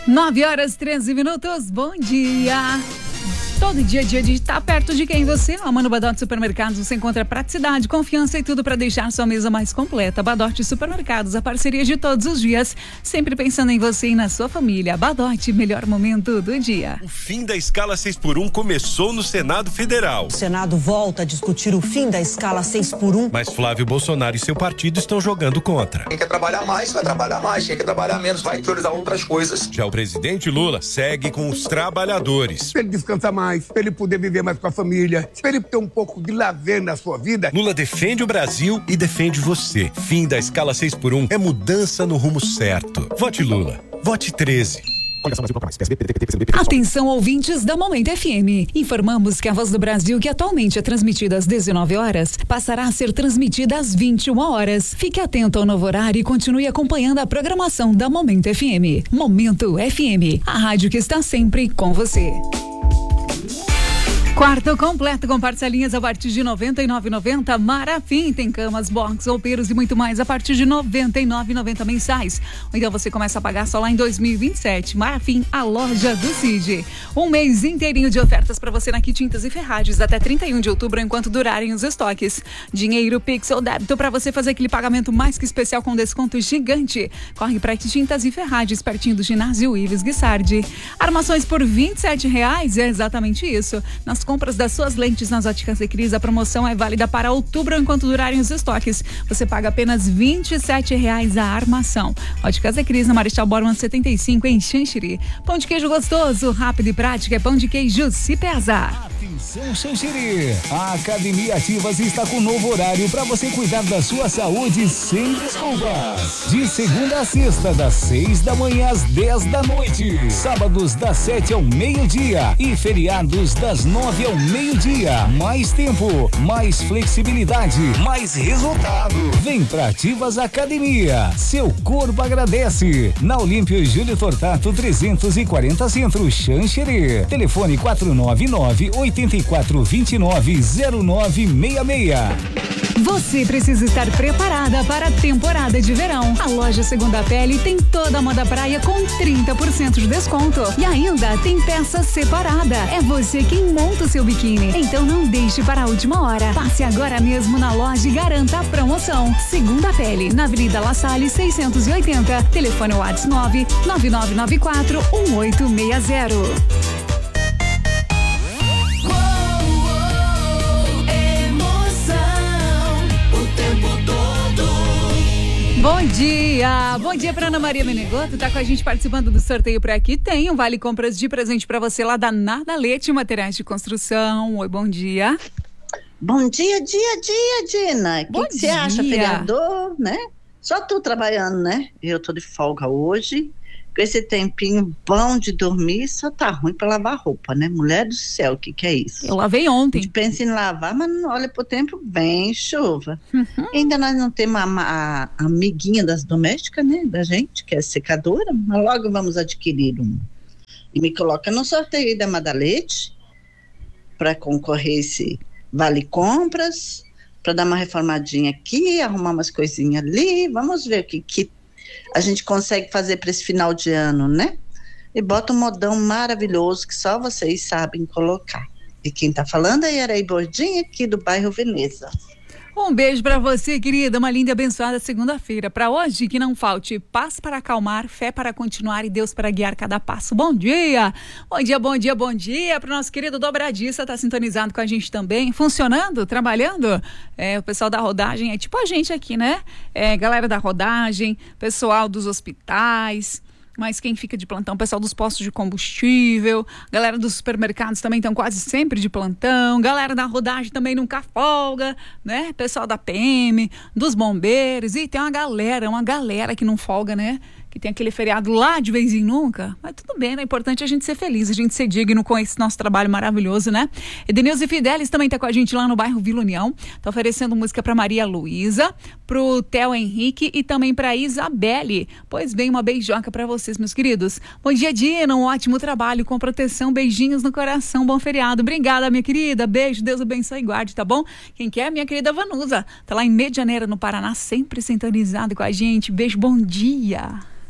9h13. Bom dia. Todo dia de estar perto de quem você ama. No Badote Supermercados você encontra praticidade, confiança e tudo para deixar sua mesa mais completa. Badote Supermercados, a parceria de todos os dias, sempre pensando em você e na sua família. Badote, melhor momento do dia. O fim da escala 6x1 começou no Senado Federal. O Senado volta a discutir o fim da escala 6x1. Mas Flávio Bolsonaro e seu partido estão jogando contra. Quem quer trabalhar mais, vai trabalhar mais. Quem quer trabalhar menos, vai priorizar outras coisas. Já o presidente Lula segue com os trabalhadores. Ele descansa mais, para ele poder viver mais com a família, para ele ter um pouco de lazer na sua vida. Lula defende o Brasil e defende você. Fim da escala 6x1 é mudança no rumo certo. Vote Lula. Vote 13. Atenção, ouvintes da Momento FM. Informamos que a Voz do Brasil, que atualmente é transmitida às 19 horas, passará a ser transmitida às 21 horas. Fique atento ao novo horário e continue acompanhando a programação da Momento FM. Momento FM, a rádio que está sempre com você. Quarto completo com parcelinhas a partir de R$ 99,90. Marafim tem camas, box, roupeiros e muito mais a partir de R$ 99,90 mensais. Ou então você começa a pagar só lá em 2027. Marafim, a loja do Cid. Um mês inteirinho de ofertas para você na Tintas e Ferragens até 31 de outubro, enquanto durarem os estoques. Dinheiro, Pix ou débito para você fazer aquele pagamento mais que especial com desconto gigante. Corre para Tintas e Ferragens, pertinho do ginásio Ives Guissardi. Armações por R$ 27,00, é exatamente isso. Nas compras das suas lentes nas Óticas Ecris, a promoção é válida para outubro enquanto durarem os estoques. Você paga apenas R$ 27,00 a armação. Óticas Ecris, na Marechal Bormann 75, em Xanxerê. Pão de queijo gostoso, rápido e prático é Pão de Queijo Cipesa. Atenção, Xanxerê! A Academia Ativas está com um novo horário para você cuidar da sua saúde sem desculpas. De segunda a sexta, das 6 da manhã às 10 da noite. Sábados das 7 ao meio-dia e feriados das 9 ao meio-dia. Mais tempo, mais flexibilidade, mais resultado. Vem pra Ativas Academia. Seu corpo agradece. Na Olímpio Júlio Tortato 340 Centro, Xanxerê. Telefone 499-8429-0966. Você precisa estar preparada para a temporada de verão. A loja Segunda Pele tem toda a moda praia com 30% de desconto. E ainda tem peça separada. É você quem monta o seu biquíni. Então não deixe para a última hora. Passe agora mesmo na loja e garanta a promoção. Segunda Pele, na Avenida La Salle 680. Telefone WhatsApp 999841860. Bom dia para Ana Maria Menegoto, tá com a gente participando do sorteio por aqui. Tem um vale compras de presente para você lá da Nadalete Materiais de Construção. Oi, bom dia. Bom dia, Dina. O que você acha, feriador, né? Só tu trabalhando, né? Eu tô de folga hoje. Com esse tempinho bom de dormir, só tá ruim pra lavar roupa, né? Mulher do céu, o que é isso? Eu lavei ontem. A gente pensa em lavar, mas não olha pro tempo, vem chuva. Ainda nós não temos a amiguinha das domésticas, né? Da gente, que é secadora, mas logo vamos adquirir um. E me coloca no sorteio da Madalete para concorrer esse vale compras, para dar uma reformadinha aqui, arrumar umas coisinhas ali, vamos ver o que a gente consegue fazer para esse final de ano, né? E bota um modão maravilhoso que só vocês sabem colocar. E quem tá falando é Yaraí Bordinha, aqui do bairro Veneza. Um beijo pra você, querida. Uma linda e abençoada segunda-feira. Pra hoje, que não falte paz para acalmar, fé para continuar e Deus para guiar cada passo. Bom dia! Bom dia pro nosso querido Dobradiça, tá sintonizado com a gente também. Funcionando? Trabalhando? O pessoal da rodagem é tipo a gente aqui, né? Galera da rodagem, pessoal dos hospitais. Mas quem fica de plantão, pessoal dos postos de combustível, galera dos supermercados também estão quase sempre de plantão, galera da rodagem também nunca folga, né? Pessoal da PM, dos bombeiros, e tem uma galera que não folga, né? Que tem aquele feriado lá de vez em nunca, mas tudo bem, né? O importante é a gente ser feliz, a gente ser digno com esse nosso trabalho maravilhoso, né? Edenilson Fidelis também tá com a gente lá no bairro Vila União, tá oferecendo música pra Maria Luísa, pro Theo Henrique e também pra Isabelle. Pois bem, uma beijoca pra vocês, meus queridos. Bom dia, Dina, um ótimo trabalho com proteção, beijinhos no coração, bom feriado. Obrigada, minha querida, beijo, Deus abençoe e guarde, tá bom? Quem quer? Minha querida Vanusa, tá lá em Medianeira, no Paraná, sempre sintonizado com a gente. Beijo, bom dia.